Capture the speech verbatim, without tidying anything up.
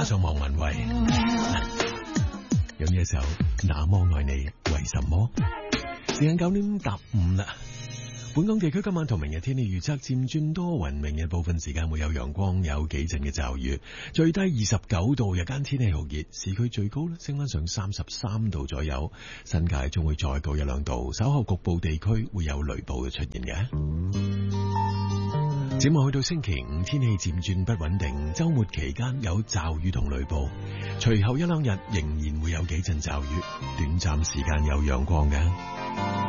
加上莫文蔚，有呢一首那麼愛你為什麼？時間九點搭五啦。本港地區今晚同明日天氣預測漸轉多雲，明日部分時間會有陽光，有幾陣嘅驟雨，最低二十九度，日間天氣酷熱，市區最高咧升翻上三十三度左右，新界仲會再高一兩度，稍後局部地區會有雷暴嘅出現嘅。展望去到星期五，天氣漸轉不穩定，周末期間有驟雨同雷暴，隨後一兩日仍然會有幾陣驟雨，短暫時間有陽光嘅。